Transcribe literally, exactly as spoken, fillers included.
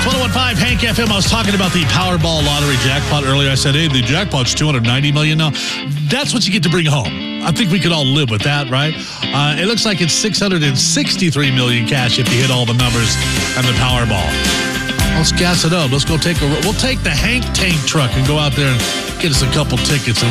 one oh one point five Hank F M. I was talking about the Powerball lottery jackpot earlier. I said, hey, the jackpot's two hundred ninety million dollars now. That's what you get to bring home. I think we could all live with that, right? Uh, it looks like it's six hundred sixty-three million dollars cash if you hit all the numbers and the Powerball. Let's gas it up. Let's go take a... We'll take the Hank tank truck and go out there and get us a couple tickets. And